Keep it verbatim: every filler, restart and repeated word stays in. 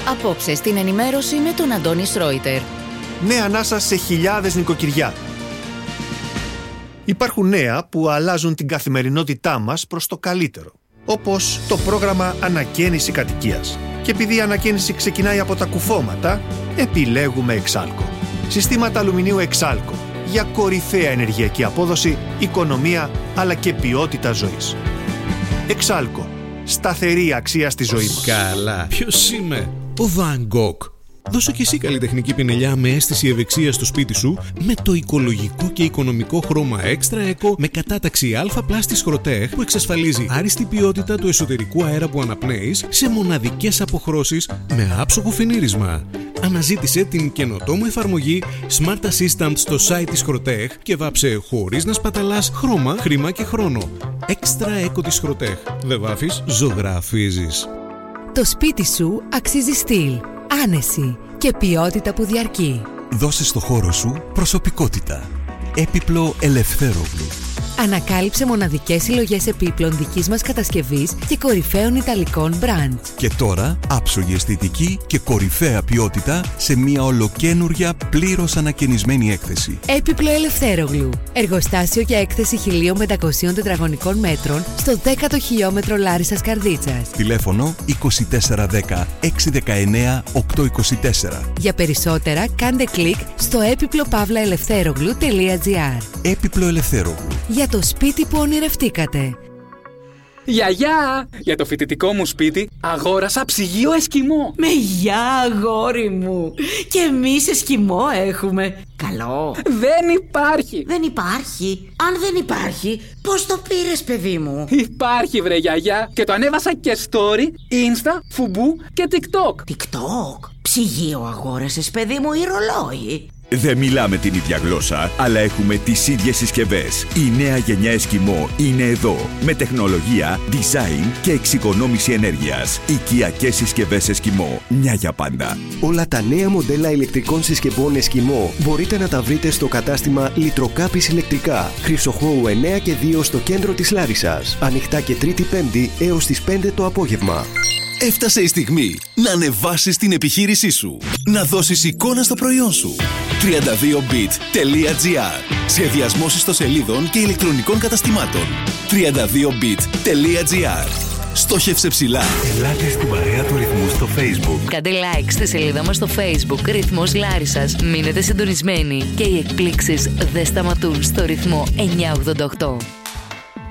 Απόψε στην ενημέρωση με τον Αντώνη Σρόιτερ. Νέα ανάσα σε χιλιάδες νοικοκυριά. Υπάρχουν νέα που αλλάζουν την καθημερινότητά μας προς το καλύτερο. Όπως το πρόγραμμα Ανακαίνιση Κατοικίας. Και επειδή η ανακαίνιση ξεκινάει από τα κουφώματα, επιλέγουμε Εξάλκο. Συστήματα αλουμινίου Εξάλκο. Για κορυφαία ενεργειακή απόδοση, οικονομία αλλά και ποιότητα ζωής. Εξάλκο. Σταθερή αξία στη ζωή μας. Καλά. Ποιος είμαι? Ο Van Gogh. Δώσε και εσύ καλλιτεχνική πινελιά με αίσθηση ευεξία στο σπίτι σου με το οικολογικό και οικονομικό χρώμα Extra Eco με κατάταξη Α+ της Χροτέχ που εξασφαλίζει άριστη ποιότητα του εσωτερικού αέρα που αναπνέεις σε μοναδικές αποχρώσεις με άψογο φινίρισμα. Αναζήτησε την καινοτόμο εφαρμογή Smart Assistant στο site της Χροτέχ και βάψε χωρίς να σπαταλάς χρώμα, χρήμα και χρόνο. Extra Eco της Χροτέχ. Δεν βάφεις, ζωγραφίζεις. Το σπίτι σου αξίζει στυλ, άνεση και ποιότητα που διαρκεί. Δώσε στο χώρο σου προσωπικότητα. Έπιπλο Ελευθέρογλου. Ανακάλυψε μοναδικές συλλογές επίπλων δικής μας κατασκευής και κορυφαίων ιταλικών brands. Και τώρα άψογη αισθητική και κορυφαία ποιότητα σε μια ολοκαίνουργια πλήρως ανακαινισμένη έκθεση. Έπιπλο Ελευθέρογλου. Εργοστάσιο και έκθεση χίλια πεντακόσια τετραγωνικών μέτρων στο δέκατο χιλιόμετρο Λάρισσας Καρδίτσας. Τηλέφωνο είκοσι τέσσερα δέκα έξι δεκαεννέα οκτώ είκοσι τέσσερα. Για περισσότερα κάντε κλικ στο έπιπλο παύλα ελευθέρογλου τελεία τζι άρ. Έπιπλο Ελευθέρογλου. Για το σπίτι που ονειρευτήκατε. Γιαγιά! Για το φοιτητικό μου σπίτι αγόρασα ψυγείο εσκιμό. Με γεια, αγόρι μου! Και εμείς εσκιμό έχουμε. Καλό. Δεν υπάρχει. Δεν υπάρχει. Αν δεν υπάρχει, πώς το πήρες, παιδί μου? Υπάρχει, βρε γιαγιά. Και το ανέβασα και story, insta, φουμπού και tiktok. TikTok. Ψυγείο αγόρασες, παιδί μου, ή ρολόι? Δεν μιλάμε την ίδια γλώσσα, αλλά έχουμε τις ίδιες συσκευές. Η νέα γενιά Εσκιμό είναι εδώ. Με τεχνολογία, design και εξοικονόμηση ενέργειας. Οικιακές συσκευές Εσκιμό. Μια για πάντα. Όλα τα νέα μοντέλα ηλεκτρικών συσκευών Εσκιμό μπορείτε να τα βρείτε στο κατάστημα Λιτροκάπης Ηλεκτρικά. Χρυσοχώου εννέα και δύο στο κέντρο της Λάρισσας. Ανοιχτά και Τρίτη-Πέμπτη έως τις πέντε το απόγευμα. Έφτασε η στιγμή να ανεβάσεις την επιχείρησή σου. Να δώσεις εικόνα στο προϊόν σου. τριάντα δύο μπιτ τελεία τζι άρ. Σχεδιασμός ιστοσελίδων και ηλεκτρονικών καταστημάτων. τριάντα δύο μπιτ τελεία τζι άρ. Στόχευσε ψηλά. Ελάτε στην παρέα του Ρυθμού στο Facebook. Κάντε like στη σελίδα μας στο Facebook Ρυθμός Λάρισσας. Μείνετε συντονισμένοι και οι εκπλήξεις δεν σταματούν στο Ρυθμό εννιακόσια ογδόντα οκτώ.